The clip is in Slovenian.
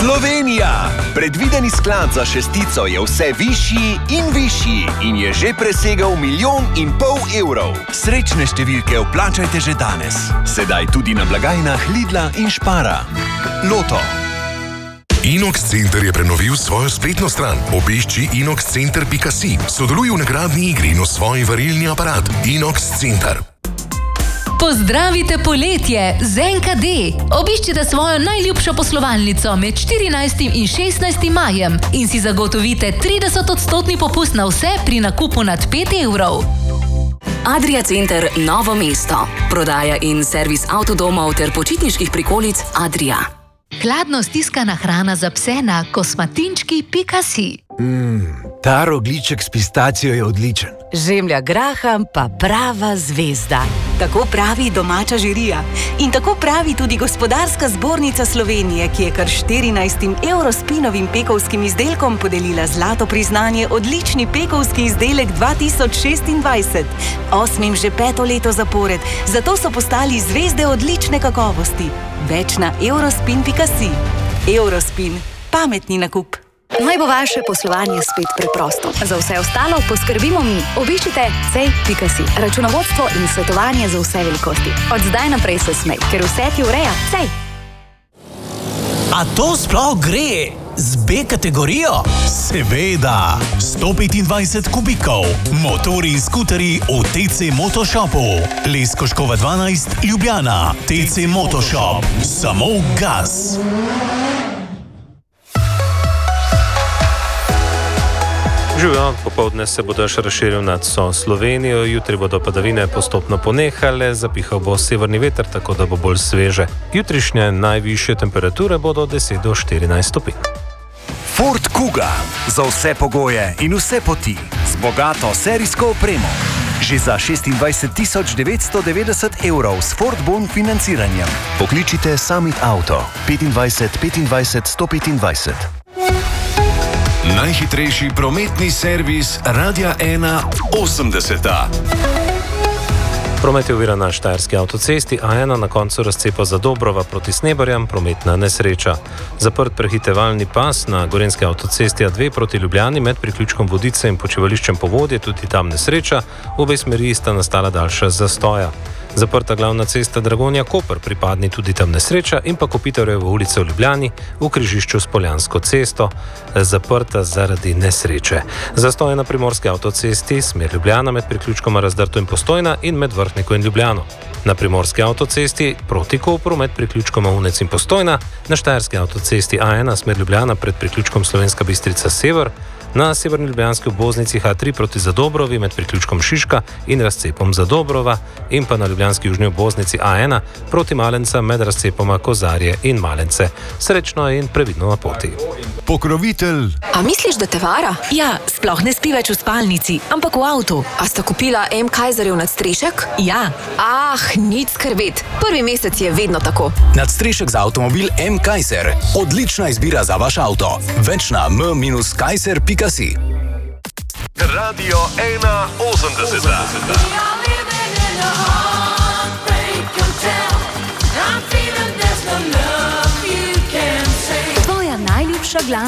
Slovenija! Predvideni sklad za šestico je vse višji in višji in je že presegel 1,5 milijona evrov. Srečne številke vplačajte že danes. Sedaj tudi na blagajnah Lidla in Spara. Loto. Inox Center je prenovil svojo spletno stran. Obišči inoxcenter.si. Sodeluj v nagradni igri in osvoji varilni aparat. Inox Center. Pozdravite poletje z NKD. Obiščite svojo najljubšo poslovalnico med 14. in 16. majem in si zagotovite 30% popust na vse pri nakupu nad 5 evrov. Adria Center Novo mesto. Prodaja in servis avtodomov ter počitniških prikolic Adria. Hladno stiskana hrana za pse na kosmatinčki.si. Ta rogljiček s pistacijo je odličen. Žemlja graham pa prava zvezda. Tako pravi domača žirija. In tako pravi tudi Gospodarska zbornica Slovenije, ki je kar 14 Eurospinovim pekovskim izdelkom podelila zlato priznanje odlični pekovski izdelek 2026. 8. že 5. leto zapored, zato so postali zvezde odlične kakovosti. Več na eurospin.si. Eurospin. Pametni nakup. Naj bo vaše poslovanje spet preprosto. Za vse ostalo poskrbimo mi. Obiščite cej.si. Računovodstvo in svetovanje za vse velikosti. Od zdaj naprej se smej, ker vse ti ureja Cej. A to sploh gre? Z B kategorijo? Seveda! 125 kubikov. Motori in skuteri v TC Motoshopu. Leskoškova 12, Ljubljana. TC Motoshop. Samo gas! Živjo, popoldne se bo dež razširil nad vso Slovenijo, jutri bodo padavine postopno ponehale, zapihal bo severni veter, tako da bo bolj sveže. Jutrišnje najvišje temperature bodo od 10 do 14 stopinj. Ford Kuga. Za vse pogoje in vse poti. Z bogato serijsko opremo. Že za 26.990 evrov s Ford Bon financiranjem. Pokličite Summit Auto 25 25 125. Najhitrejši prometni servis Radia 1 80. Promet je oviran na štajerski avtocesti A1 na koncu razcepa Zadobrova proti Snebarjam, prometna nesreča. Zaprt prehitevalni pas na gorenski avtocesti A2 proti Ljubljani med priključkom Vodice in počivališčem Povodje, tudi tam nesreča, v obe smeri sta nastala daljša zastoja. Zaprta glavna cesta Dragonja-Koper, pripadni tudi tam nesreča, in pa Kopitarjeva ulica v Ljubljani v križišču s Poljansko cesto, zaprta zaradi nesreče. Zastoj na primorski avtocesti smer Ljubljana med priključkoma Razdrto in Postojna in med Vrhniko in Ljubljano. Na primorski avtocesti proti Kopru med priključkoma Unec in Postojna, na štajerski avtocesti A1 smer Ljubljana pred priključkom Slovenska Bistrica Sever, na severni ljubljanski obvoznici H3 proti Zadobrovi med priključkom Šiška in razcepom Zadobrova in pa na ljubljanski južni obvoznici A1 proti Malenca med razcepoma Kozarje in Malence. Srečno in previdno na poti. Pokrovitelj. A misliš, da te vara? Ja, sploh ne spi več v spalnici, ampak v avtu. A sta kupila M. Kaiserjev nadstrešek? Ja. Nič skrbeti. Prvi mesec je vedno tako. Nadstrešek za avtomobil M. Kaiser. Odlična izbira za vaš avto. Več na m-kaiser.si. Radio 1 80. Tvoja najljubša glasba.